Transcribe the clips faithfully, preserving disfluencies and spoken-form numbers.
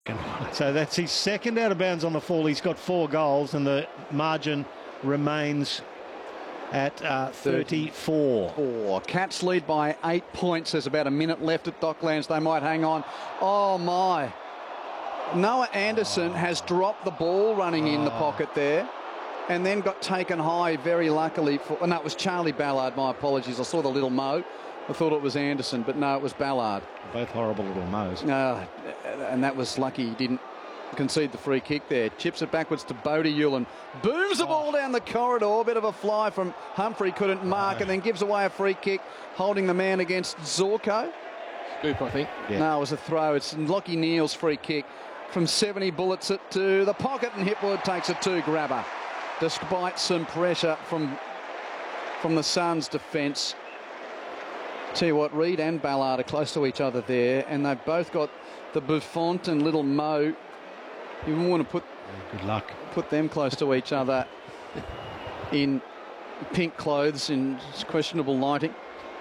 So that's his second out of bounds on the fall. He's got four goals and the margin remains at uh, thirty-four. Four. Cats lead by eight points. There's about a minute left at Docklands. They might hang on. Oh, my. Noah Anderson oh. has dropped the ball running oh. in the pocket there and then got taken high very luckily. For, oh, no, it was Charlie Ballard. My apologies. I saw the little Mo. I thought it was Anderson, but no, it was Ballard. Both horrible little Mo's. Uh, and that was lucky he didn't concede the free kick there. Chips it backwards to Bodie Yulin. Booms the ball down the corridor. A bit of a fly from Humphrey. Couldn't mark no. and then gives away a free kick, holding the man against Zorko. Scoop, I think. Yeah. No, it was a throw. It's Lockie Neal's free kick from seventy. Bullets it to the pocket, and Hipwood takes a two grabber. Despite some pressure from, from the Suns' defence. Tell you what, Reid and Ballard are close to each other there, and they've both got the Buffont and little Mo. You want to put good luck put them close to each other in pink clothes in questionable lighting.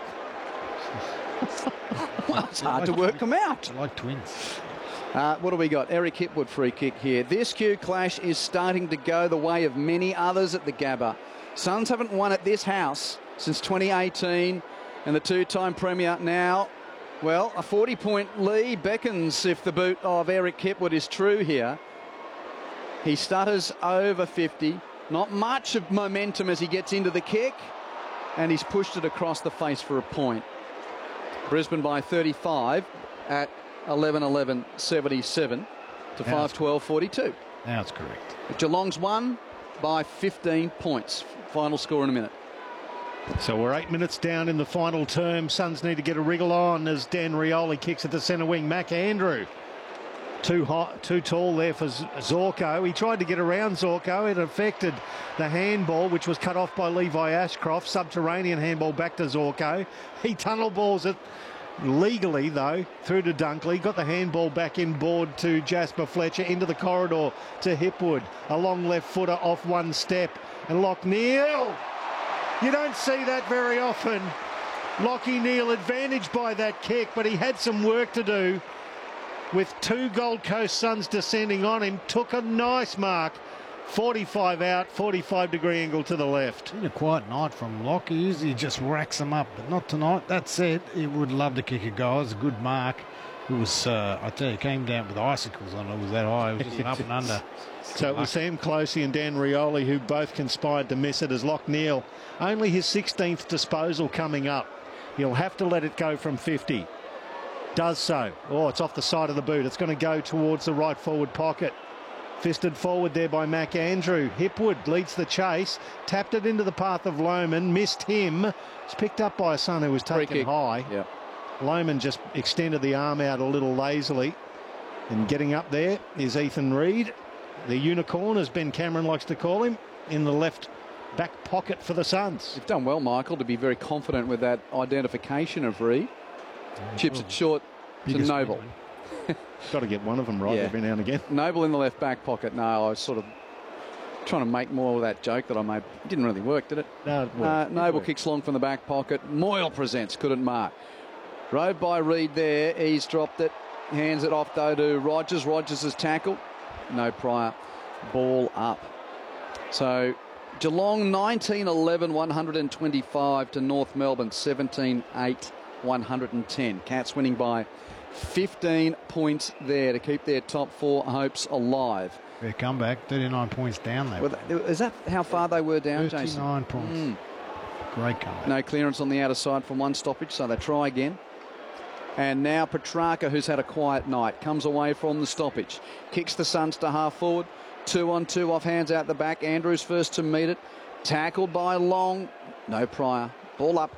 Well, it's hard to work them out. They're like twins. Uh, what do we got? Eric Hipwood free kick here. This Q clash is starting to go the way of many others at the Gabba. Suns haven't won at this house since twenty eighteen, and the two-time premier now, well, a forty-point lead beckons if the boot of Eric Hipwood is true here. He stutters over fifty. Not much of momentum as he gets into the kick, and he's pushed it across the face for a point. Brisbane by thirty-five at eleven eleven seventy-seven to five twelve forty-two. That's correct. Geelong's won by fifteen points. Final score in a minute. So we're eight minutes down in the final term. Suns need to get a wriggle on as Dan Rioli kicks at the centre wing. Mac Andrew, too hot, too tall there for Zorko. He tried to get around Zorko. It affected the handball, which was cut off by Levi Ashcroft. Subterranean handball back to Zorko. He tunnel balls it legally, though, through to Dunkley. Got the handball back inboard to Jasper Fletcher. Into the corridor to Hipwood. A long left footer off one step. And Lockneil. You don't see that very often. Lockie Neal advantaged by that kick, but he had some work to do with two Gold Coast Suns descending on him. Took a nice mark. forty-five out, forty-five degree angle to the left. Been a quiet night from Lockie. He just racks them up, but not tonight. That said, he would love to kick a goal. It was a good mark. It was, uh, I tell you, came down with icicles on it. It was that high. It was just an up and under. So it was Sam Closey and Dan Rioli who both conspired to miss it as Lockneil. Only his sixteenth disposal coming up. He'll have to let it go from fifty. Does so. Oh, it's off the side of the boot. It's going to go towards the right forward pocket. Fisted forward there by Mac Andrew. Hipwood leads the chase. Tapped it into the path of Lohman. Missed him. It's picked up by a son who was taken high. Yeah. Lohman just extended the arm out a little lazily. And getting up there is Ethan Reid. The unicorn, as Ben Cameron likes to call him, in the left back pocket for the Suns. You've done well, Michael, to be very confident with that identification of Reid. Chips it short to Noble. Got to get one of them right yeah. every now and again. Noble in the left back pocket. No, I was sort of trying to make more of that joke that I made. It didn't really work, did it? No, it uh, Noble kicks long from the back pocket. Moyle presents, couldn't mark. Rode by Reid there. He's dropped it. Hands it off, though, to Rogers. Rogers has tackled. No prior. Ball up. So Geelong nineteen eleven one twenty-five to North Melbourne seventeen eight one ten. Cats winning by fifteen points there to keep their top four hopes alive. Their comeback, thirty-nine points down there. Well, is that how far they were down, thirty-nine Jason? thirty-nine points. Mm. Great comeback. No clearance on the outer side from one stoppage, so they try again. And now Petrarca, who's had a quiet night, comes away from the stoppage. Kicks the Suns to half forward. Two on two off hands out the back. Andrews first to meet it. Tackled by Long. No prior. Ball up.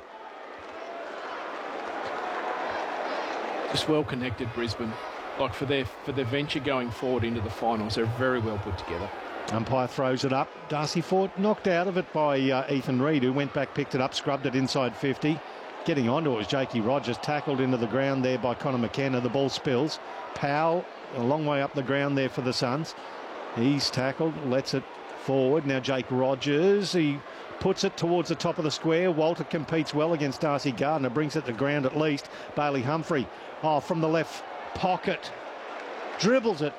Just well connected, Brisbane. Like for their for their venture going forward into the finals, they're very well put together. Umpire throws it up. Darcy Ford knocked out of it by uh, Ethan Reid, who went back, picked it up, scrubbed it inside fifty. Getting onto it was Jakey Rogers, tackled into the ground there by Connor McKenna. The ball spills. Powell a long way up the ground there for the Suns. He's tackled, lets it forward. Now Jake Rogers, he puts it towards the top of the square. Walter competes well against Darcy Gardner, brings it to ground at least. Bailey Humphrey, oh, from the left pocket, dribbles it